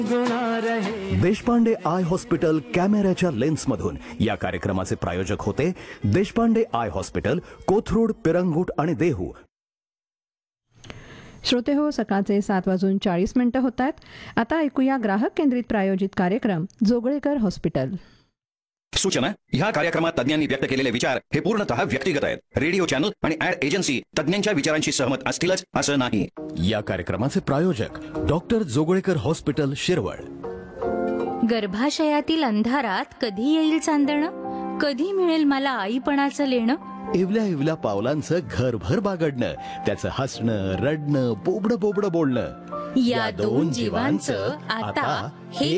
Deshpande I hospital कॅमेऱ्याच्या लेन्समधून या कार्यक्रमाचे प्रायोजक होते देशपांडे आय हॉस्पिटल, कोथरूड, पिरंगुट आणि देहू. श्रोते हो, सकाळचे 7:40 होत आहेत. आता ऐकूया ग्राहक केंद्रित प्रायोजित कार्यक्रम जोगळेकर हॉस्पिटल. सूचना: ह्या कार्यक्रमात तज्ञांनी व्यक्त केलेले विचार हे पूर्णतः व्यक्तिगत आहेत. रेडिओ चॅनल आणि ऍड एजन्सी तज्ञांच्या विचारांशी सहमत असतीलच असं नाही. या कार्यक्रमाचे प्रायोजक डॉक्टर जोगळेकर हॉस्पिटल, शिरवळ. गर्भाशयातील अंधारात कधी येईल चांदणं, कधी मिळेल मला आईपणाचं लेणं. इवल्या इवल्या पावलांचं घरभर बागडणं, त्याचं हसणं, रडणं, बोबडं बोबडं बोलणं, या दोन जीवांचं आता हे